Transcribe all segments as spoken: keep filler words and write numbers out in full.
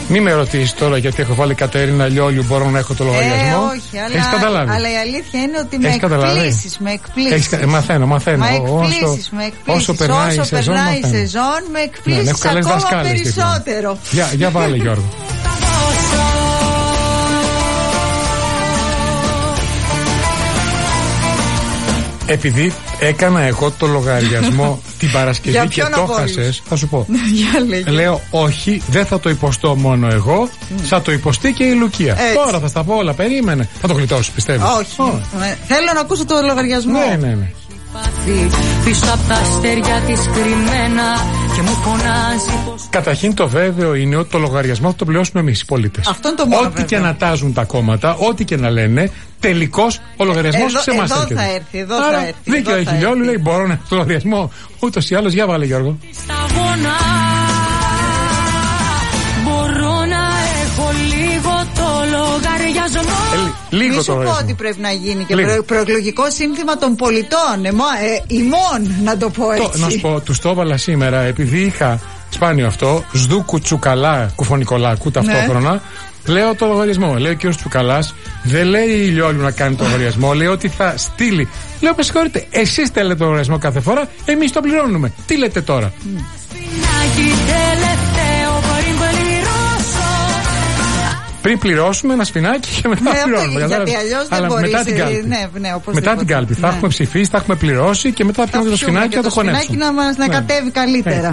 Μη με ρωτήσει τώρα γιατί έχω βάλει Κατερίνα Λιόλιου, μπορώ να έχω το λογαριασμό. Ε, όχι, αλλά, Έχεις καταλάβει. Αλλά η αλήθεια είναι ότι με εκπλήσεις, με εκπλήσεις. Έχεις, μαθαίνω, μαθαίνω. Με εκπλήσεις, με εκπλήσεις. Όσο περνάει η σεζόν, περνάει η σεζόν, με εκπλήσεις ναι, ακόμα δασκάλες, περισσότερο. Για, για βάλε Γιώργο. Επειδή έκανα εγώ το λογαριασμό την Παρασκευή και το χάσες, θα σου πω. Λέω όχι, δεν θα το υποστώ μόνο εγώ, mm. θα το υποστεί και η Λουκία. Έτσι. Τώρα θα στα πω όλα, περίμενε. Θα το γλιτώσει, πιστεύω. Όχι. Oh. Θέλω να ακούσω το λογαριασμό. Ναι, ναι, ναι. Πίσω από τα αστέρια της κρυμμένα και μου φωνάζει πως... Καταρχήν το βέβαιο είναι ότι το λογαριασμό θα το πληρώσουμε εμείς οι πολίτες. Αυτό είναι το μόνο ό,τι βέβαιο. και να τάζουν τα κόμματα, ό,τι και να λένε, τελικώς ο λογαριασμός σε εμάς εδώ έρχεται. θα έρθει, εδώ Άρα, θα έρθει. Δίκιο έχει Λιόλου, λέει μπορώ να έχω το λογαριασμό. Ούτως ή άλλως, για βάλε Γιώργο. Μπορώ να έχω λίγο το λογαριασμό. Ε, λίγο Μη σου το πω ότι πρέπει να γίνει και προ, προεκλογικό σύνθημα των πολιτών. Εμώ, ε, ημών, να το πω έτσι. Το, να σου πω, του το έβαλα σήμερα επειδή είχα σπάνιο αυτό, Σδούκου Τσουκαλά Κουφονικολάκου ταυτόχρονα. Ναι. Λέω το λογαριασμό. Λέει ο κύριος Τσουκαλάς, δεν λέει η Λιόλου να κάνει το λογαριασμό, λέει ότι θα στείλει. Λέω, με συγχωρείτε, εσείς στέλνετε το λογαριασμό κάθε φορά, εμείς το πληρώνουμε. Τι λέτε τώρα. Mm. Πριν πληρώσουμε ένα σπινάκι και μετά ναι, πληρώνουμε. Γιατί αλλιώς δεν μπορεί. Μετά την κάλπη. Ναι, ναι, μετά την κάλπη. Ναι. Θα έχουμε ψηφίσει, θα έχουμε πληρώσει και μετά θα πιούμε το σπινάκι και θα το χωνέψουμε. Το σπινάκι να μας να κατέβει καλύτερα.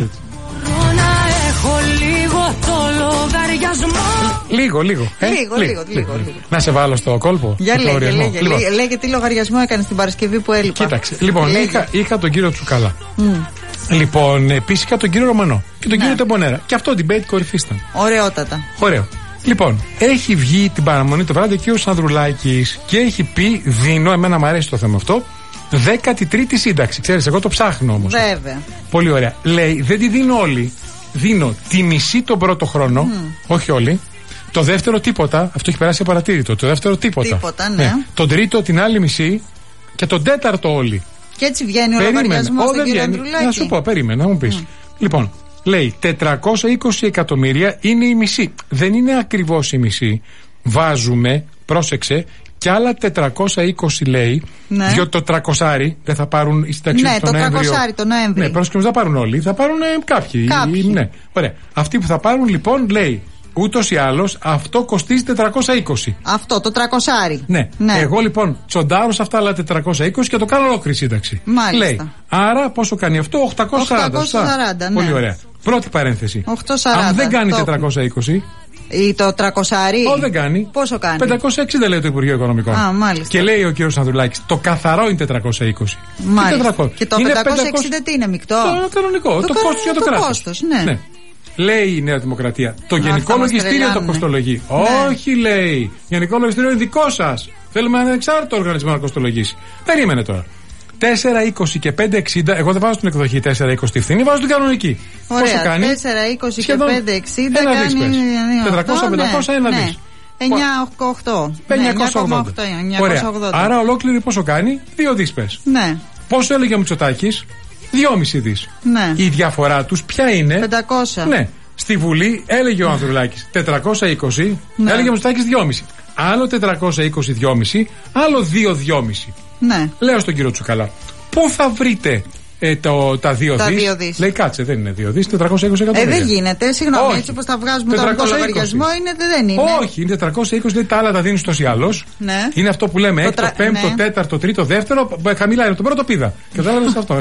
Λίγο, λίγο. Ε? Λίγο, λίγο, λίγο, λίγο, λίγο. Να σε βάλω στο κόλπο. Για λέγε, λέγε, λοιπόν. λέγε τι λογαριασμό έκανε την Παρασκευή που έλειπα. Κοίταξε, λοιπόν, είχα, είχα τον κύριο Τσουκαλά. Mm. Λοιπόν, επίσης είχα τον κύριο Ρωμανό και τον ναι. κύριο Τεμπονέρα. Και αυτό debate κορυφή ήταν. Ωραιότατα. Ωραίο. Λοιπόν, έχει βγει την παραμονή το βράδυ ο κύριος Ανδρουλάκης και έχει πει, δίνω, εμένα μου αρέσει το θέμα αυτό, δέκατη τρίτη σύνταξη. Ξέρεις, εγώ το ψάχνω όμως. Βέβαια. Πολύ ωραία. Λέει, δεν τη δίνω όλη. Δίνω τη μισή τον πρώτο χρόνο, mm. όχι όλη. Το δεύτερο τίποτα, αυτό έχει περάσει απαρατήρητο. Το δεύτερο τίποτα. Τίποτα, ναι. ναι. Τον τρίτο την άλλη μισή και τον τέταρτο όλη. Και έτσι βγαίνει ο λογαριασμός στον κύριο Ανδρουλάκη. Να σου πω, περίμενε, να μου πεις. Mm. Λοιπόν, λέει τετρακόσια είκοσι εκατομμύρια είναι η μισή. Δεν είναι ακριβώς η μισή. Βάζουμε, πρόσεξε, και άλλα τετρακόσια είκοσι λέει, ναι. διότι το τρακοσάρι δεν θα πάρουν οι συνταξιούχοι ναι, το Νοέμβριο. Ναι, το τρακοσάρι το Νοέμβριο. Ναι, πρόσεξε, δεν θα πάρουν όλοι, θα πάρουν ε, κάποιοι. Κάποιοι. Ναι, ωραία. Αυτοί που θα πάρουν λοιπόν, λέει, ούτως ή άλλως αυτό κοστίζει τετρακόσια είκοσι. Αυτό, το τρακοσάρι. Ναι. ναι. Εγώ λοιπόν τσοντάρω σε αυτά άλλα τετρακόσια είκοσι και το κάνω ολόκληρη σύνταξη. Μάλιστα. Λέει, άρα πόσο κάνει αυτό, οκτακόσια σαράντα. οκτακόσια σαράντα, ναι. Πολύ ωραία. Πρώτη παρένθεση. οκτακόσια σαράντα. Αν δεν κάνει το... τετρακόσια είκοσι. Ή το τρακοσάρι. Όχι, δεν κάνει. Πόσο κάνει. πεντακόσια εξήντα λέει το Υπουργείο Οικονομικών. Α, μάλιστα. Και λέει ο κύριος Ανδρουλάκης, το καθαρό είναι τετρακόσια είκοσι. Μάλιστα. Και, και το πεντακόσια εξήντα τι είναι, μεικτό. Το κανονικό. Το, το κόστος για το, το κράτος. Κόστος, ναι. ναι. Λέει η Νέα Δημοκρατία, το Α, Γενικό Λογιστήριο το κοστολογεί. Ναι. Όχι, λέει. Γενικό Λογιστήριο είναι δικό σας. Θέλουμε ένα ανεξάρτητο οργανισμό να κοστολογήσει. Περίμενε τώρα. τέσσερα είκοσι και πέντε εξήντα, εγώ δεν βάζω την εκδοχή τέσσερα είκοσι τη φθηνή, βάζω την κανονική. Ωραία, πόσο κάνει? τέσσερα είκοσι και πέντε εξήντα ένα κάνει τετρακόσια με πεντακόσια, ένα δις. εννιακόσια οκτώ. εννιακόσια ογδόντα. Ωραία. Άρα ολόκληρη πόσο κάνει? δύο δις πες. Ναι. Πόσο έλεγε ο Μητσοτάκης? δυόμισι δις. Ναι. Η διαφορά τους ποια είναι? πεντακόσια. Ναι. Στη Βουλή έλεγε ο Ανδρουλάκης τετρακόσια είκοσι, ναι. έλεγε ο Μητσοτάκης δυόμισι. Άλλο τετρακόσια είκοσι δυόμισι, άλλο δύο δυόμισι. Ναι. Λέω στον κύριο Τσουκαλά, πού θα βρείτε ε, το, τα δύο τα δις? δύο δις. Λέει κάτσε, δεν είναι δύο δις, τετρακόσια είκοσι εκατομμύρια. Ε, δεν γίνεται, συγγνώμη, έτσι όπως τα βγάζουμε τώρα το λογαριασμό είναι, δεν είναι. Όχι, είναι τετρακόσια είκοσι, λέει τα άλλα τα δίνεις τόσο ή άλλως. Ναι. Είναι αυτό που λέμε, έκτο, τρα... πέμπτο, ναι. τέταρτο, τρίτο, δεύτερο, χαμηλά είναι το πρώτο πίδα. Κατάλαβες αυτό.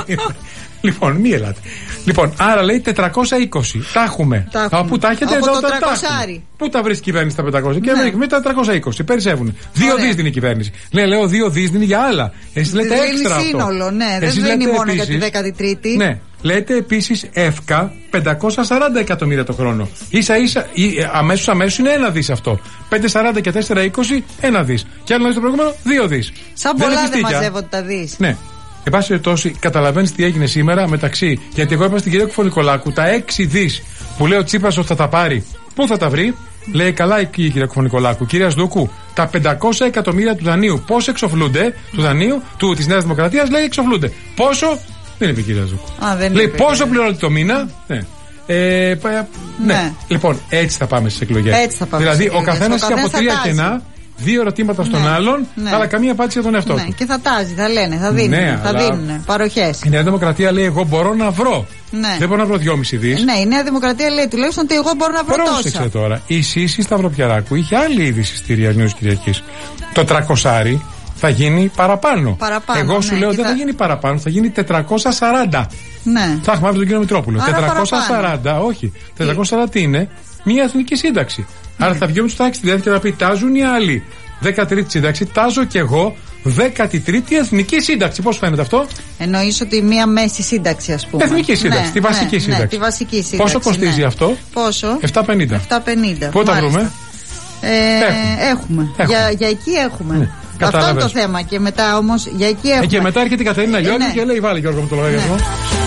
Λοιπόν, μη ελάτε. Λοιπόν, άρα λέει τετρακόσια είκοσι. Τα έχουμε. Πού τα έχετε? Από εδώ το τα τριακόσια. Πού τα βρίσκει η κυβέρνηση τα πεντακόσια? Ναι. Και βρήκε με τα τετρακόσια είκοσι. Περισσεύουν. Δύο δις δίνει η κυβέρνηση. Ναι, λέω δύο δις δίνει για άλλα. Εσείς λέτε έξτρα. Είναι σύνολο, ναι. Δεν δίνει μόνο για τη δέκατη τρίτη. Ναι. Λέτε επίσης εύκα πεντακόσια σαράντα εκατομμύρια το χρόνο. Σα ίσα, αμέσως αμέσως είναι ένα δις αυτό. πεντακόσια σαράντα και τετρακόσια είκοσι, ένα δις. Και άλλο το προηγούμενο, δύο δις. Σαν πολλά δεν μαζεύονται τα δις. Ναι. Εν πάση περιπτώσει, καταλαβαίνεις τι έγινε σήμερα μεταξύ. Γιατί εγώ είπα στην κυρία Κουφονικολάκου, τα έξι δις που λέει ο Τσίπρας ότι θα τα πάρει, πού θα τα βρει? Λέει καλά η κυρία Κουφονικολάκου. Κυρία Σδούκου, τα πεντακόσια εκατομμύρια του δανείου πώς εξοφλούνται? Του δανείου του, της Νέας Δημοκρατίας λέει εξοφλούνται. Πόσο? Δεν είπε η κυρία Σδούκου. Α, δεν λέει είπε, πόσο ναι. πληρώνετε το μήνα? Ναι. Ε, ναι. ναι. Λοιπόν, έτσι θα πάμε στις εκλογές. Δηλαδή, ο καθένας είχε από τρία κενά. Δύο ερωτήματα στον ναι, άλλον, ναι. αλλά καμία απάντηση για τον εαυτό ναι, του. Και θα τάζει, θα λένε, θα δίνουν, ναι, θα δίνουν παροχές. Η Νέα Δημοκρατία λέει: εγώ μπορώ να βρω. Ναι. Δεν μπορώ να βρω δυόμισι δις. Ναι, η Νέα Δημοκρατία λέει τουλάχιστον ότι εγώ μπορώ να βρω τόσα. Πρόσεξε τώρα. Η Σύση Σταυροπιαράκου είχε άλλη είδηση στη Ριανίους Κυριακής. Το τρακοσάρι θα γίνει παραπάνω. παραπάνω εγώ σου ναι, λέω δεν θα... θα γίνει παραπάνω, θα γίνει τετρακόσια σαράντα. Ναι. Θα έχουμε τον κύριο Μητρόπουλο. Άρα τετρακόσια σαράντα, παραπάνω. Όχι. τετρακόσια σαράντα είναι μια εθνική σύνταξη. Ναι. Άρα θα βγει ο Μητσοτάκης στη διάρκεια και θα πει: τάζουν οι άλλοι. δέκατη τρίτη σύνταξη, τάζω κι εγώ δέκατη τρίτη εθνική σύνταξη. Πώς φαίνεται αυτό? Εννοείς ότι μία μέση σύνταξη, ας πούμε. Εθνική σύνταξη, ναι, τη βασική ναι, σύνταξη. Ναι, τη βασική σύνταξη. Πόσο κοστίζει ναι. αυτό? Πόσο? επτακόσια πενήντα. επτακόσια πενήντα. Πού τα βρούμε? Ε, έχουμε. έχουμε. έχουμε. Για, για εκεί έχουμε. Ναι. Αυτό είναι το θέμα. Και μετά όμως για εκεί έχουμε. Ε, και μετά έρχεται η Κατερίνα Λιώργη ναι. και λέει: βάλε Γιώργο μου το λογαριασμό.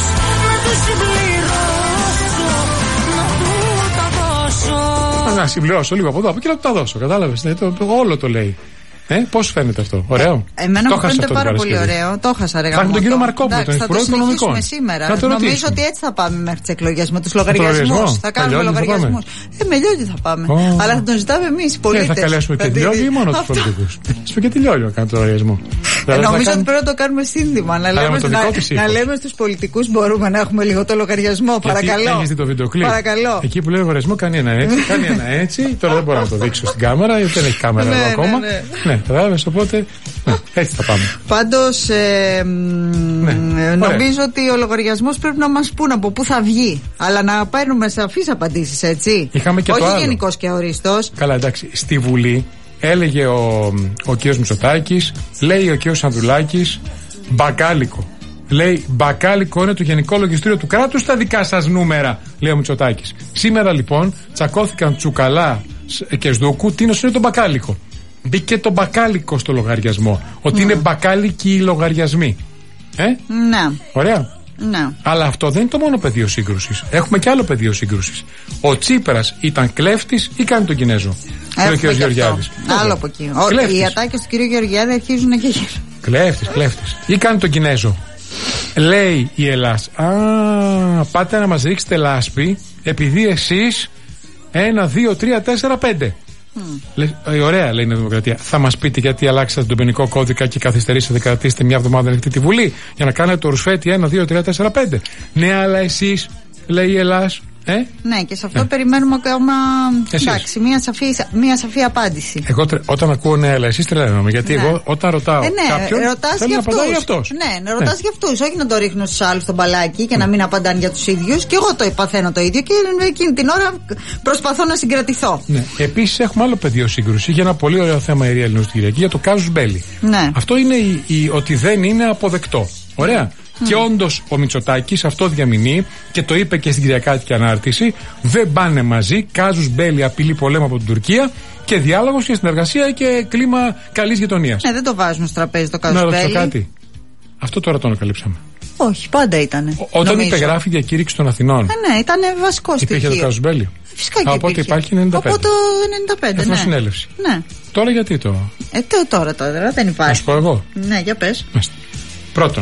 Να συμπληρώσω λίγο από εδώ, από εκεί να του τα δώσω. Κατάλαβες? Ναι, το, όλο το λέει. Ε, πώς φαίνεται αυτό? Ωραίο. Ε, εμένα μου φαίνεται πάρα πολύ ωραίο. Το χάσα ρε. Θα έχουμε τον κύριο Μαρκόπουλο, τον Υπουργό Οικονομικών. Σήμερα. Νομίζω ότι έτσι θα πάμε μέχρι τις εκλογές με τους λογαριασμούς. Θα κάνουμε λογαριασμούς. Ε, με Λιώργη θα πάμε. Oh. Αλλά θα τον ζητάμε εμείς οι πολίτες. Και θα καλέσουμε και τη Λιώργη ή μόνο τους πολιτικούς? Σου και τη Λιώργη να κάνει το λογαριασμό. Νομίζω ότι πρέπει να το κάνουμε σύνθημα. Να λέμε στους πολιτικούς: μπορούμε να έχουμε λίγο το λογαριασμό, παρακαλώ. Έχεις δει το βίντεο κλιπ? Εκεί που λέει λογαριασμό κάνει ένα έτσι, κάνει ένα έτσι. Τώρα δεν μπορώ να το δείξω στην κάμερα, γιατί δεν έχει κάμερα εδώ ακόμα. Ναι, κατάλαβες, οπότε ναι, έτσι θα πάμε. Πάντως ε, ναι, νομίζω ότι ο λογαριασμός πρέπει να μας πούν από πού θα βγει. Αλλά να παίρνουμε σαφείς απαντήσεις, έτσι. Είχαμε και όχι γενικός και ορίστος. Καλά, εντάξει. Στη Βουλή έλεγε ο, ο κ. Μητσοτάκης, λέει ο κ. Ανδρουλάκης, μπακάλικο. Λέει μπακάλικο είναι το Γενικό Λογιστήριο του Κράτους στα δικά σας νούμερα, λέει ο Μητσοτάκης. Σήμερα λοιπόν τσακώθηκαν Τσουκαλά και Σδούκου, τι είναι το μπακάλικο. Μπήκε το μπακάλικο στο λογαριασμό. Ότι mm. είναι μπακάλικοι οι λογαριασμοί. Ε? Ναι. Ωραία. Ναι. Αλλά αυτό δεν είναι το μόνο πεδίο σύγκρουσης. Έχουμε και άλλο πεδίο σύγκρουσης. Ο Τσίπρας ήταν κλέφτης ή κάνει τον Κινέζο? Έχουμε ο κ. Γεωργιάδης. Άλλο από εκεί. Ο, οι ατάκες του κ. Γεωργιάδη αρχίζουν και γύρω. Κλέφτης, κλέφτης. Ή κάνει τον Κινέζο? Λέει η Ελλάς: α, πάτε να μας ρίξετε λάσπη επειδή εσείς ένα, δύο, τρία, τέσσερα, πέντε. Mm. Λε, ε, ωραία, λέει η Νέα Δημοκρατία. Θα μας πείτε γιατί αλλάξατε τον ποινικό κώδικα και καθυστερήσατε, κρατήσετε μια εβδομάδα να έχετε τη Βουλή για να κάνετε το ρουσφέτη ένα, δύο, τρία, τέσσερα, πέντε. Ναι, αλλά εσείς, λέει η Ελλάς. Ε? Ναι, και σε αυτό ε. περιμένουμε ακόμα εντάξει, μια, σαφή, μια σαφή απάντηση. Εγώ τρε, όταν ακούω ναι, αλλά εσείς τρελαίνομαι. Γιατί ναι. εγώ όταν ρωτάω ε, ναι, κάποιον, θέλω να απαντάει για αυτός. Ναι, ναι, ρωτάς ναι. για αυτούς. Όχι να το ρίχνω στους άλλους τον μπαλάκι και ναι. να μην απαντάνε για τους ίδιους. Και εγώ το παθαίνω το ίδιο και εκείνη την ώρα προσπαθώ να συγκρατηθώ. Ναι. Επίσης έχουμε άλλο πεδίο σύγκρουση για ένα πολύ ωραίο θέμα η Ρία Ελληνού στην Κυριακή για το κάζους μπέλι. Ναι. Αυτό είναι η, η, ότι δεν είναι αποδεκτό. Ωραία. Mm. Και όντως ο Μητσοτάκης αυτό διαμηνεί και το είπε και στην Κυριακάτικη ανάρτηση. Δεν πάνε μαζί. Κάζους μπέλι, απειλή πολέμου από την Τουρκία και διάλογος και συνεργασία και κλίμα καλής γειτονίας. Ναι, δεν το βάζουμε στο τραπέζι το κάζους μπέλι. Να ρωτήσω κάτι. Αυτό τώρα το ανακαλύψαμε. Όχι, πάντα ήταν. Όταν υπεγράφει η διακήρυξη των Αθηνών. Ε, ναι, ήταν βασικό στοιχείο. Υπήρχε το κάζους μπέλι. Φυσικά και οπότε υπήρχε. Υπάρχει ενενήντα πέντε. Από το ενενήντα πέντε. Εθνοσυνέλευση. Ναι. ναι. Τώρα γιατί το. Ε, τώρα τώρα δεν υπάρχει. Να σου πω εγώ. Ναι, για πες. Πρώτον.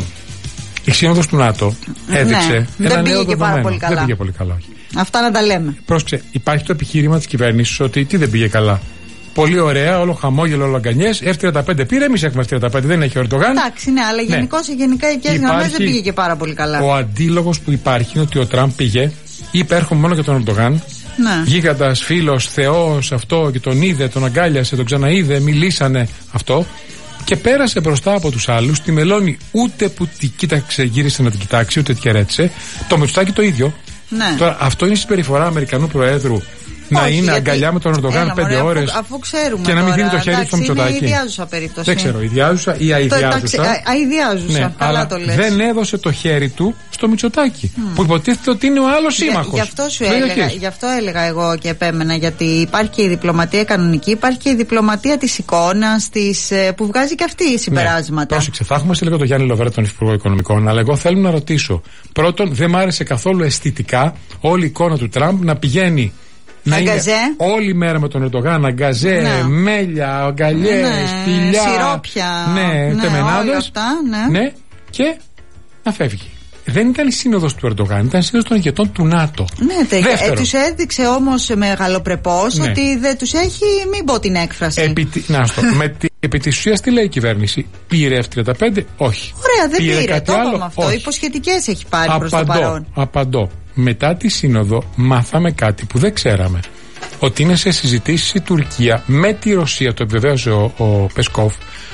Η σύνοδος του ΝΑΤΟ έδειξε ναι, ένα νέο δεδομένο. Δεν πήγε πολύ καλά. Όχι. Αυτά να τα λέμε. Πρόσεξε, υπάρχει το επιχείρημα της κυβέρνησης ότι τι δεν πήγε καλά. Πολύ ωραία, όλο χαμόγελο, όλο αγκανιές. εφ τριάντα πέντε πήρε, εμείς έχουμε εφ τριάντα πέντε, δεν έχει ο Ερντογάν. Εντάξει, ναι, αλλά γενικώ σε γενικά οι γραμμές δεν πήγε και πάρα πολύ καλά. Ο αντίλογος που υπάρχει είναι ότι ο Τραμπ πήγε, είπε έρχομαι μόνο για τον Ερντογάν. Ναι. Γίγαντας, φίλος, θεός, αυτό και τον είδε, τον αγκάλιασε, τον ξαναείδε, μιλήσανε αυτό. Και πέρασε μπροστά από τους άλλους. Τη Μελώνη ούτε που την κοίταξε, γύρισε να την κοιτάξει, ούτε την χαιρέτησε. Το Μητσοτάκη το ίδιο. Ναι. Τώρα, αυτό είναι η συμπεριφορά Αμερικανού Προέδρου. Να όχι, είναι γιατί... αγκαλιά με τον Ερντογάν πέντε ώρες αφού, αφού και να μην δίνει το χέρι του στο Μητσοτάκη. Είναι ιδιάζουσα περίπτωση. Δεν ξέρω, ιδιάζουσα ή αειδιάζουσα. Αειδιάζουσα, ναι, καλά το λες. Δεν έδωσε το χέρι του στο Μητσοτάκη. Mm. Που υποτίθεται ότι είναι ο άλλος σύμμαχος. Γι' αυτό σου έλεγα, γι' αυτό έλεγα εγώ και επέμενα. Γιατί υπάρχει και η διπλωματία κανονική, υπάρχει και η διπλωματία της εικόνας, που βγάζει και αυτή οι συμπεράσματα. Ναι, πρόσεξε, θα έχουμε σε λίγο τον Γιάννη Λοβέρα, τον Υπουργό Οικονομικών, αλλά εγώ θέλω να ρωτήσω. Πρώτον, δεν μ' άρεσε καθόλου αισθητικά όλη η εικόνα του Τραμπ να πηγαίνει. Να αγκαζέ. Είναι όλη μέρα με τον Ερντογάν, αγκαζέ, ναι. μέλια, αγκαλιές, ναι. φιλιά, σιρόπια, ναι, ναι, τεμενάδες, αυτά, ναι. ναι, και να φεύγει. δεν ήταν η σύνοδος του Ερντογάν, ήταν η σύνοδος των ηγετών του ΝΑΤΟ. Ναι, ε, τους έδειξε όμως μεγαλοπρεπώς ναι. ότι δεν τους έχει, μην πω την έκφραση. Επί, να στο, με τη, επί της ουσίας τι λέει η κυβέρνηση, πήρε εφ τριάντα πέντε, όχι. Ωραία, δεν πήρε, πήρε το είπαμε αυτό, όχι. Υποσχετικές έχει πάρει προς το παρόν. Απαντώ, μετά τη σύνοδο μάθαμε κάτι που δεν ξέραμε. Ότι είναι σε συζητήσεις η Τουρκία με τη Ρωσία, το επιβεβαίωσε ο, ο Πεσκόφ,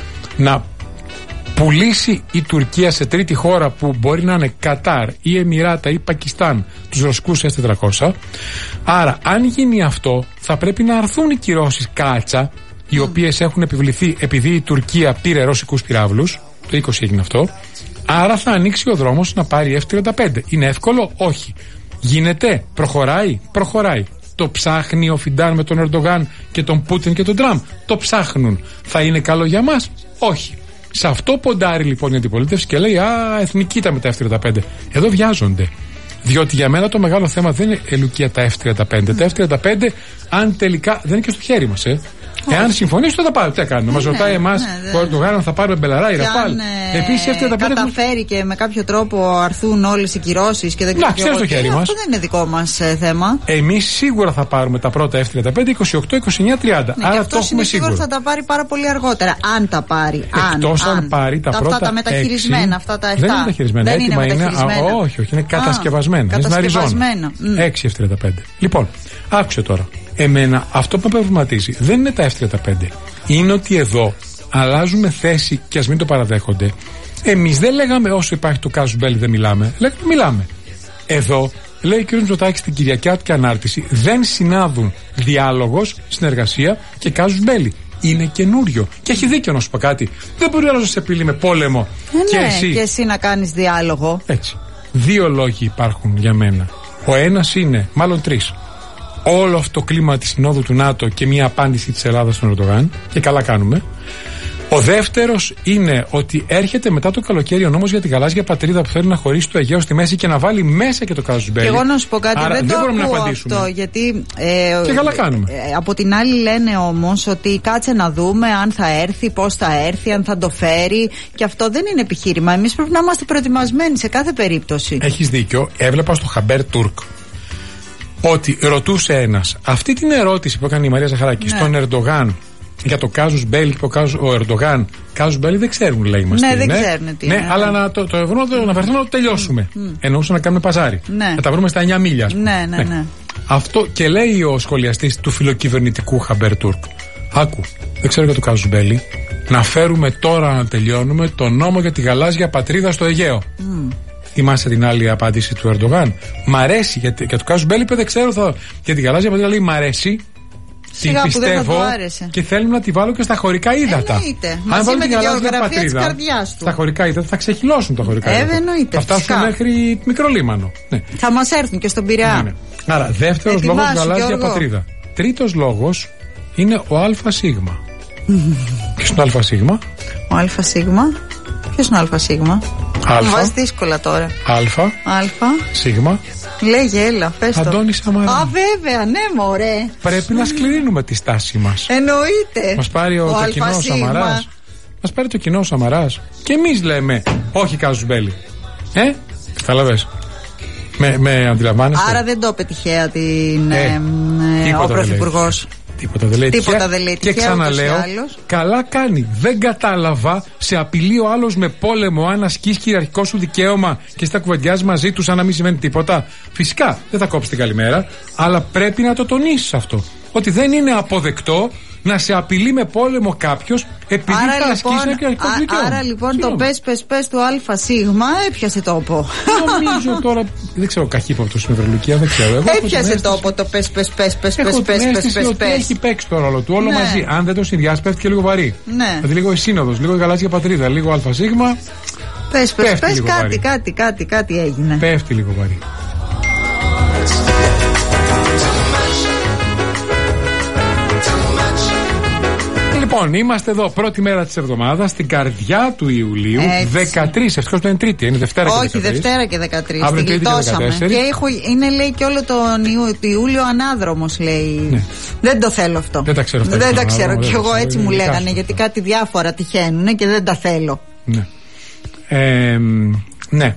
να πουλήσει η Τουρκία σε τρίτη χώρα που μπορεί να είναι Κατάρ ή Εμιράτα ή Πακιστάν τους ρωσικούς ες τετρακόσια. Άρα αν γίνει αυτό θα πρέπει να αρθούν οι κυρώσεις κάτσα, οι mm. οποίες έχουν επιβληθεί επειδή η Τουρκία πήρε ρωσικούς πυράβλους, το είκοσι έγινε αυτό. Άρα θα ανοίξει ο δρόμος να πάρει εφ τριάντα πέντε. Είναι εύκολο? Όχι. Γίνεται? Προχωράει? Προχωράει. Το ψάχνει ο Φιντάν με τον Ερντογάν και τον Πούτιν και τον Τραμπ? Το ψάχνουν. Θα είναι καλό για μας? Όχι. Σε αυτό ποντάρει λοιπόν η αντιπολίτευση και λέει «Α, εθνική ήταν με τα εφ τριάντα πέντε». Εδώ βιάζονται. Διότι για μένα το μεγάλο θέμα δεν είναι ελουκία τα εφ τριάντα πέντε. Mm. Τα εφ τριάντα πέντε, αν τελικά δεν είναι και στο χέρι μας, ε. Oh. Εάν συμφωνήσει, το θα πάρουμε. Τι κάνουμε? Μας ρωτάει εμάς ο Ερντογάν αν θα πάρουμε Μπελαρά ή Ραφάλ. Επίσης, εφ τριάντα πέντε καταφέρει και με κάποιο τρόπο αρθούν όλες οι κυρώσεις και δεν ξέρω στο χέρι μας. Αυτό δεν είναι δικό μας ε, θέμα. Εμείς σίγουρα θα πάρουμε τα πρώτα εφ τριάντα πέντε είκοσι οκτώ, είκοσι εννιά, τριάντα. Ναι, άρα το έχουμε σίγουρα. Σίγουρα θα τα πάρει πάρα πολύ αργότερα. Αν τα πάρει. Εκτός αν, αν πάρει τα, τα πρώτα. Αυτά τα μεταχειρισμένα, αυτά τα εφτά. Δεν είναι μεταχειρισμένα. Δεν έτοιμα είναι μεταχειρισμένα. Είναι, όχι, όχι, είναι κατασκευασμένα. Κατασκευασμένα. έξι εφ τριάντα πέντε. Λοιπόν, άκουσε τώρα. Εμένα αυτό που με προβληματίζει δεν είναι τα εφ τριάντα πέντε. Είναι ότι εδώ αλλάζουμε θέση και ας μην το παραδέχονται. Εμείς δεν λέγαμε όσο υπάρχει το Κάζους Μπέλι δεν μιλάμε. Λέγαμε μιλάμε. Εδώ λέει ο κ. Μητσοτάκης στην Κυριακιάτικη ανάρτηση δεν συνάδουν διάλογος, συνεργασία και Κάζους Μπέλι. Είναι καινούριο. Και έχει δίκιο να σου πω κάτι. Δεν μπορεί να σε απειλεί με πόλεμο ε, και, ναι, εσύ. και εσύ να κάνεις διάλογο. Έτσι. Δύο λόγοι υπάρχουν για μένα. Ο ένας είναι, μάλλον τρεις. Όλο αυτό το κλίμα της συνόδου του ΝΑΤΟ και μια απάντηση της Ελλάδας στον Ερντογάν, και καλά κάνουμε. Ο δεύτερος είναι ότι έρχεται μετά το καλοκαίρι ο νόμος για τη γαλάζια πατρίδα που θέλει να χωρίσει το Αιγαίο στη μέση και να βάλει μέσα και το Κάζους Μπέλι. Και εγώ να σου πω κάτι, άρα δεν, δεν το μπορούμε ακούω να απαντήσουμε. Αυτό, γιατί, ε, και καλά κάνουμε. Ε, από την άλλη λένε όμως ότι κάτσε να δούμε αν θα έρθει, πώς θα έρθει, αν θα το φέρει, και αυτό δεν είναι επιχείρημα. Εμείς πρέπει να είμαστε προετοιμασμένοι σε κάθε περίπτωση. Έχεις δίκιο. Έβλεπα στο Χαμπέρ Τούρκ ότι ρωτούσε ένας αυτή την ερώτηση που έκανε η Μαρία Ζαχαράκη, ναι, στον Ερντογάν για το Κάζους Μπέλι και ο, Κάζου, ο Ερντογάν. Κάζους Μπέλι δεν ξέρουν, λέει μας. Ναι, τι, δεν ναι, ξέρουν τι ναι, είναι. αλλά να το, το ευρώ να βρεθούμε να το τελειώσουμε. Mm. Εννοούσα να κάνουμε παζάρι. Ναι. Να τα βρούμε στα εννιά μίλια. Ναι, ναι, ναι, ναι. Αυτό και λέει ο σχολιαστής του φιλοκυβερνητικού Χαμπέρ Τούρκ. Άκου, δεν ξέρω για το Κάζους Μπέλι. Να φέρουμε τώρα να τελειώνουμε το νόμο για τη γαλάζια πατρίδα στο Αιγαίο. Mm. Θυμάσαι την άλλη απάντηση του Ερντογάν? Μ' αρέσει, γιατί για το Κάζους Μπέλι δεν ξέρω, θα, για τη γαλάζια πατρίδα λέει μ' αρέσει. Σιγά την που πιστεύω δεν θα και θέλουν να τη βάλω και στα χωρικά ύδατα. Εννοείται. Μαζί με τη γεωγραφία της καρδιάς του. Στα χωρικά ύδατα θα ξεχυλώσουν τα χωρικά ύδατα. Ε, εννοείται. Θα φτάσουν μέχρι μικρό λίμανο. Ναι. Θα μας έρθουν και στον Πειραιά. Ναι, ναι. Άρα, δεύτερος λόγος γαλάζια πατρίδα. Τρίτος λόγος είναι ο ΑΣ. Ποιος είναι ο ΑΣ? Ο ΑΣ. Ποιος είναι ο ΑΣ? Α. Βάζει δύσκολα τώρα. Α. Α. Σίγμα. Λέγε, έλα, πες το. Αντώνη Σαμαρά. Α, βέβαια, ναι, μωρέ. Πρέπει να σκληρύνουμε τη στάση μας. Εννοείται. Μας πάρει ο, ο το κοινό Σαμαράς. Μας πάρει το κοινό Σαμαράς. Και εμείς λέμε, όχι Κάζους Μπέλι. Ε, καταλαβες. Με, με αντιλαμβάνεστε. Άρα δεν το είπε τυχαία την, ε, ε, ο Πρωθυπουργός. Τίποτα δεν λέει Τίποτα τυχαία. Δεν λέει και τυχαία, ξαναλέω, καλά κάνει. Δεν κατάλαβα, σε απειλεί ο άλλος με πόλεμο αν ασκείς κυριαρχικό σου δικαίωμα και στα κουβεντιάζει μαζί του σαν να μην σημαίνει τίποτα. Φυσικά δεν θα κόψει την καλημέρα, αλλά πρέπει να το τονίσεις αυτό. Ότι δεν είναι αποδεκτό να σε απειλεί με πόλεμο κάποιος επειδή άρα, θα ασκήσει λοιπόν, ένα κυριαρχικό δικαίωμα. Άρα λοιπόν το πες πες πες του ΑΣ έπιασε τόπο. Νομίζω τώρα, δεν ξέρω, καχύποπτο στην Ευρωλουκία, δεν ξέρω. Εγώ έπιασε τόπο το πες πες πες πες πες πες πες πες. Έχει παίξει το ρόλο του όλο ναι. μαζί. Αν δεν το συνδυάσει, πέφτει και λίγο βαρύ. Ναι. Δηλαδή λίγο η σύνοδος, λίγο η γαλάζια πατρίδα, λίγο ΑΣ. Πες πες πες κάτι, κάτι, κάτι, κάτι έγινε. Πέφτει λίγο βαρύ. Λοιπόν, είμαστε εδώ πρώτη μέρα της εβδομάδας, στην καρδιά του Ιουλίου. Έτσι. δεκατρείς, ευτυχώς δεν είναι Τρίτη, είναι Δευτέρα και δεκατρείς. Όχι, Δευτέρα και δεκατρείς. Αύριο την γλιτώσαμε. Και, και έχω, είναι λέει και όλο τον Ιου, Ιούλιο ανάδρομος, λέει. Ναι. Δεν το θέλω αυτό. Δεν τα ξέρω αυτά. Δεν τα ξέρω. Και εγώ έτσι μου λέγανε, γιατί κάτι διάφορα τυχαίνουν και δεν τα θέλω. Ναι. Ε, ναι.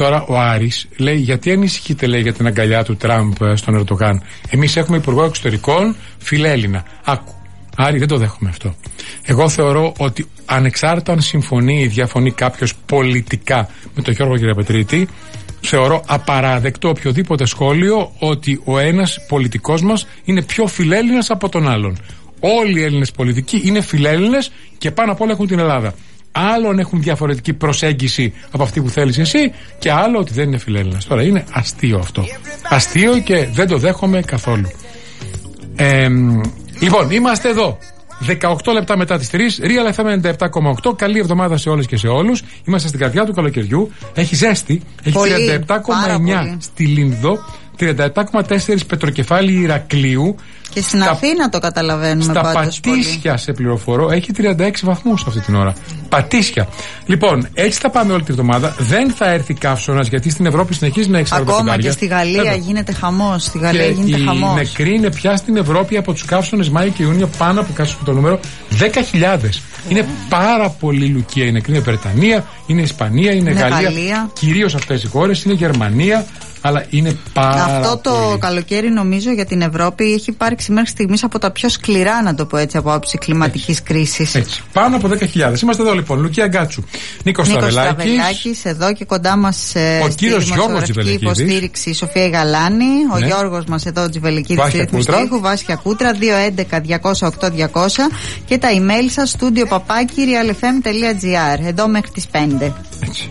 Τώρα ο Άρης λέει: γιατί ανησυχείτε, λέει, για την αγκαλιά του Τραμπ στον Ερντογάν? Εμείς έχουμε υπουργό εξωτερικών φιλέλληνα. Άκου. Άρη, δεν το δέχομαι αυτό. Εγώ θεωρώ ότι ανεξάρτητα αν συμφωνεί ή διαφωνεί κάποιος πολιτικά με τον Γιώργο Γεραπετρίτη, θεωρώ απαράδεκτο οποιοδήποτε σχόλιο ότι ο ένας πολιτικός μας είναι πιο φιλέλληνας από τον άλλον. Όλοι οι Έλληνες πολιτικοί είναι φιλέλληνες και πάνω απ' όλα έχουν την Ελλάδα. Άλλον έχουν διαφορετική προσέγγιση από αυτή που θέλεις εσύ και άλλο ότι δεν είναι φιλέλληνας. Τώρα είναι αστείο αυτό. Αστείο και δεν το δέχομαι καθόλου. Ε, λοιπόν, είμαστε εδώ. δεκαοκτώ λεπτά μετά τις τρεις, Real εφ εμ ενενήντα επτά κόμμα οκτώ. Καλή εβδομάδα σε όλες και σε όλους. Είμαστε στην καρδιά του καλοκαιριού. Έχει ζέστη. Έχει πολύ, τριάντα επτά κόμμα εννιά στη Λίνδο, τριάντα επτά κόμμα τέσσερα Πετροκεφάλι Ηρακλείου. Και στην στα, Αθήνα το καταλαβαίνουμε. Στα Πατήσια πολύ. Σε πληροφορώ έχει τριάντα έξι βαθμούς αυτή την ώρα. Πατήσια. Λοιπόν, έτσι θα πάμε όλη τη βδομάδα. Δεν θα έρθει καύσωνας γιατί στην Ευρώπη συνεχίζει να έχει σαράντα. Ακόμα και στη Γαλλία Εδώ. γίνεται χαμός. Στη Γαλλία και γίνεται χαμός. Οι νεκροί είναι πια στην Ευρώπη από τους καύσωνες Μάιο και Ιούνιο πάνω από κάτω το νούμερο δέκα χιλιάδες. Mm. Είναι πάρα πολύ λουκία οι νεκροί. Είναι Βρετανία, είναι Ισπανία, είναι, είναι Γαλλία. Γαλλία. Κυρίως αυτές οι χώρες, είναι Γερμανία. Αλλά είναι πάρα Αυτό το πολύ. καλοκαίρι νομίζω για την Ευρώπη έχει υπάρξει μέχρι στιγμής από τα πιο σκληρά, να το πω έτσι, από άποψη κλιματικής κρίσης. Έτσι. Πάνω από δέκα χιλιάδες. Είμαστε εδώ λοιπόν. Λουκία Γκάτσου. Νίκος Στραβελάκης. Εδώ και κοντά μας ο κύριος Γιώργος Τζιβελεκίδης. Υποστήριξη Σοφία Γαλάνη. Ο ναι. Γιώργος μας εδώ Τζιβελεκίδης. Βάσια Κούτρα. Βάσια Κούτρα. δύο έντεκα διακόσια οκτώ διακόσια. Και τα email σας studio παπάκι real f m τελεία g r. Εδώ μέχρι τις πέντε. Έτσι.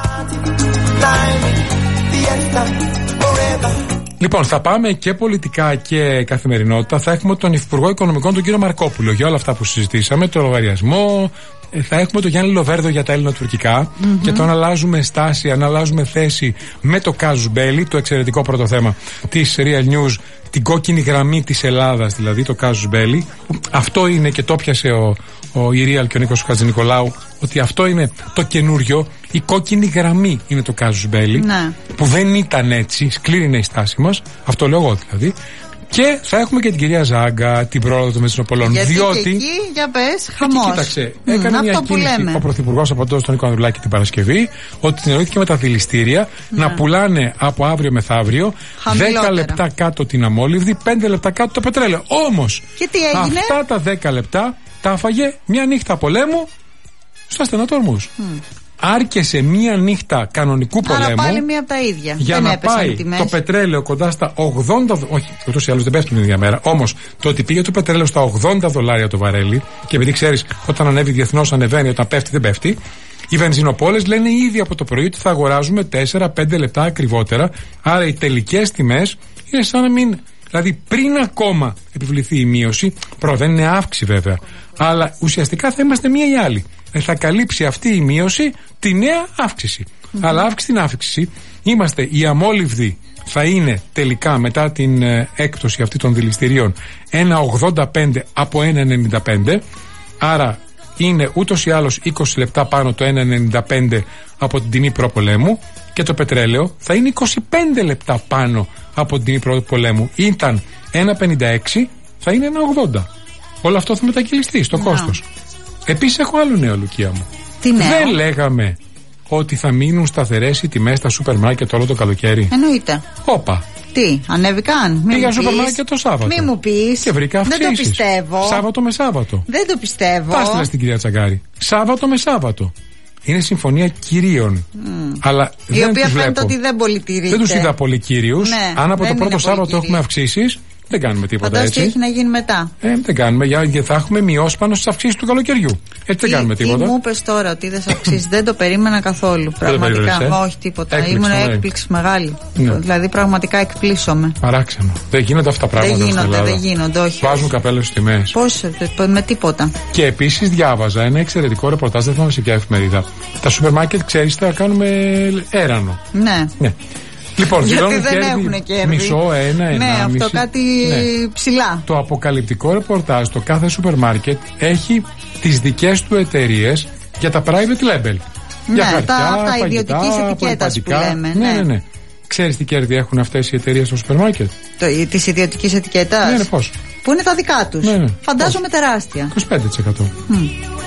Λοιπόν, θα πάμε και πολιτικά και καθημερινότητα. Θα έχουμε τον Υφυπουργό Οικονομικών, τον κύριο Μαρκόπουλο, για όλα αυτά που συζητήσαμε, το λογαριασμό. Θα έχουμε τον Γιάννη Λοβέρδο για τα ελληνοτουρκικά mm-hmm. και το αν αλλάζουμε στάση, αν αλλάζουμε θέση με το Κάζους Μπέλι, το εξαιρετικό πρώτο θέμα της Real News, την κόκκινη γραμμή της Ελλάδας, δηλαδή το Κάζους Μπέλι. Αυτό είναι και το πιάσε ο, ο Ιρίαλ και ο Νίκος Χατζηνικολάου, ότι αυτό είναι το καινούριο. Η κόκκινη γραμμή είναι το Κάζους Μπέλι, ναι. που δεν ήταν έτσι, σκληρή είναι η στάση μας, αυτό λέω εγώ δηλαδή. Και θα έχουμε και την κυρία Ζάγκα, την πρόοδο των Μεσσηνοπολών. Γιατί διότι. Και εκεί, για πες, χαμός. Κοίταξε, mm, έκανε μια κίνηση ο Πρωθυπουργός Απαντός τον Νίκο Ανδρουλάκη την Παρασκευή, ότι συνεννοήθηκε με τα δηληστήρια ναι. να πουλάνε από αύριο μεθαύριο δέκα λεπτά κάτω την αμόλυβδη, πέντε λεπτά κάτω το πετρέλαιο. Όμως, αυτά τα δέκα λεπτά τα έφαγε μια νύχτα πολέμου στους ασθενατόρμους. Mm. Άρκεσε μία νύχτα κανονικού πολέμου. Άρα πάλι μία από τα ίδια. Για δεν να πάει το πετρέλαιο κοντά στα ογδόντα. Όχι, ούτως ή άλλως δεν πέφτει την ίδια μέρα. Όμως το ότι πήγε το πετρέλαιο στα ογδόντα δολάρια το βαρέλι, και επειδή ξέρεις, όταν ανέβει διεθνώς ανεβαίνει, όταν πέφτει δεν πέφτει. Οι βενζινοπόλες λένε ήδη από το πρωί ότι θα αγοράζουμε τέσσερα πέντε λεπτά ακριβότερα. Άρα οι τελικές τιμές είναι σαν να μην. Δηλαδή πριν ακόμα επιβληθεί η μείωση, προ δεν είναι αύξηση βέβαια, αλλά ουσιαστικά θα είμαστε μία ή άλλη. Θα καλύψει αυτή η μείωση τη νέα αύξηση. Mm-hmm. Αλλά αύξηση την αύξηση. Είμαστε οι αμόλυβδοι, θα είναι τελικά μετά την ε, έκπτωση αυτή των δηληστηρίων ένα ογδόντα πέντε από ένα ενενήντα πέντε. Άρα είναι ούτως ή άλλως είκοσι λεπτά πάνω το ένα ενενήντα πέντε από την τιμή προπολέμου. Και το πετρέλαιο θα είναι είκοσι πέντε λεπτά πάνω από την τιμή προπολέμου. Ήταν ένα πενήντα έξι, θα είναι ένα ογδόντα. Όλο αυτό θα μετακυλιστεί στο no. κόστος. Επίσης έχω άλλο νέο, Λουκία μου. Τι νέο? Δεν λέγαμε ότι θα μείνουν σταθερές οι τιμές στα σούπερ μάρκετ όλο το καλοκαίρι? Εννοείται. Όπα. Τι, ανέβηκαν? Πήγα σούπερ μάρκετ το Σάββατο. Μη μου πεις. Και βρήκα αυξήσεις. Δεν το πιστεύω. Σάββατο με Σάββατο. Δεν το πιστεύω. Τα έστειλα στην κυρία Τσαγκάρη. Σάββατο με Σάββατο. Είναι συμφωνία κυρίων. Mm. Αλλά η δεν οποία φαίνεται βλέπω. Ότι δεν πολυτηρείται. Δεν τους είδα πολύ κύριους. Ναι, αν από το πρώτο Σάββατο έχουμε αυξήσεις, δεν κάνουμε τίποτα. Φαντάζομαι έτσι. Τι έχει να γίνει μετά. Ε, δεν κάνουμε, γιατί θα έχουμε μειώσει πάνω στις αυξήσεις του καλοκαιριού. Έτσι δεν κάνουμε τίποτα. Τι μου είπες τώρα ότι είδες αυξήσεις? Δεν το περίμενα καθόλου. Πραγματικά. Ε? Όχι τίποτα. Έκπληξη, ήμουν ναι. έκπληξη μεγάλη. Ναι. Δηλαδή πραγματικά εκπλήσωμαι. Παράξενο. Δεν γίνονται αυτά τα πράγματα. Δεν γίνονται, στην Ελλάδα. δεν γίνονται. Όχι. Βάζουν καπέλα στις τιμές. Πώς, με τίποτα. Και επίσης διάβαζα ένα εξαιρετικό ρεπορτάζ, δεν θυμάμαι σε ποια εφημερίδα. Τα σούπερ μάρκετ, ξέρεις, θα κάνουμε έρανο. Ναι. ναι. Λοιπόν, γιατί δεν έχουν κέρδη. Μισό, ένα, ένα. Ναι, αυτό κάτι ναι. ψηλά. Το αποκαλυπτικό ρεπορτάζ, το κάθε σούπερ μάρκετ έχει τις δικές του εταιρείες για τα private label. Ναι, για χαρτιά, τα, τα ιδιωτικής ετικέτας που λέμε. Ναι, ναι, ναι. Ξέρεις τι κέρδη έχουν αυτές οι εταιρείες στο σούπερ μάρκετ? Της ιδιωτικής ετικέτας. Ναι, ναι, πώς? Που είναι τα δικά τους. Ναι, ναι. Φαντάζομαι πώς? τεράστια. είκοσι πέντε τοις εκατό. Mm.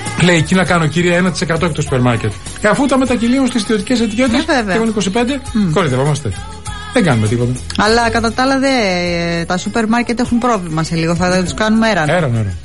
Λέει εκεί να κάνω κύριε ένα τοις εκατό εκ το σούπερ μάρκετ. Ε, αφού τα μετακυλίουν στις ιδιωτικές ετικέτες, έχουν είκοσι πέντε, mm. κορυδευόμαστε. Δεν κάνουμε τίποτα. Αλλά κατά τα άλλα, δε, τα σούπερ μάρκετ έχουν πρόβλημα σε λίγο. Θα τους κάνουμε έραν. Έραν, έραν.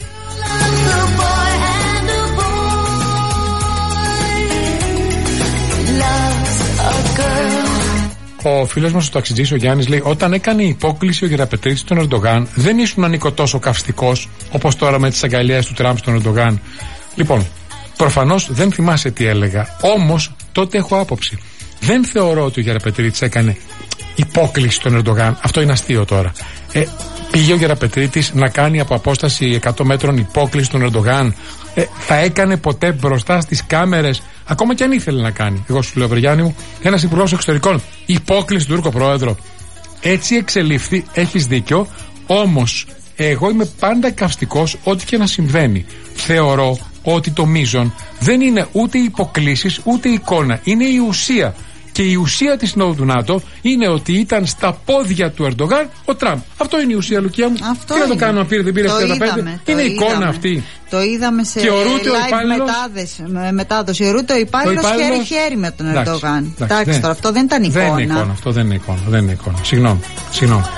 Ο φίλος μας ο ταξιτζής ο Γιάννης λέει: όταν έκανε υπόκληση ο Γεραπετρίτης στον Ερντογάν, δεν ήσουν ανήκω τόσο καυστικός όπως τώρα με τις αγκαλιές του Τραμπ στον Ερντογάν. Λοιπόν, προφανώς δεν θυμάσαι τι έλεγα. Όμως τότε έχω άποψη. Δεν θεωρώ ότι ο Γεραπετρίτης έκανε υπόκληση στον Ερντογάν. Αυτό είναι αστείο τώρα. Ε, πήγε ο Γεραπετρίτης να κάνει από απόσταση εκατό μέτρων υπόκληση στον Ερντογάν. Ε, θα έκανε ποτέ μπροστά στις κάμερες, ακόμα και αν ήθελε να κάνει. Εγώ σου λέω, Βρεγιάννη μου, ένας υπουργός εξωτερικών υπόκληση του Τούρκο πρόεδρο. Έτσι εξελίφθη, έχεις δίκιο. Όμως, εγώ είμαι πάντα καυστικός ό,τι και να συμβαίνει. Θεωρώ ότι το μείζον δεν είναι ούτε υποκλήσεις ούτε εικόνα. Είναι η ουσία. Και η ουσία της Συνόδου του ΝΑΤΟ είναι ότι ήταν στα πόδια του Ερντογάν ο Τραμπ. Αυτό είναι η ουσία, Λουκία μου. Αυτό τι να το κάνουμε, αν πήρε, δεν πήρε εβδομήντα πέντε. Είναι είδαμε, εικόνα αυτή. Το είδαμε σε live μετάδοση. μετάδοση. Ο Ρούτο υπάλληλος χέρι-χέρι με τον Ερντογάν. Εντάξει, τώρα αυτό δεν ήταν εικόνα. Δεν είναι εικόνα. Αυτό δεν είναι εικόνα. Δεν είναι εικόνα. Συγγνώμη. Συγγνώμη.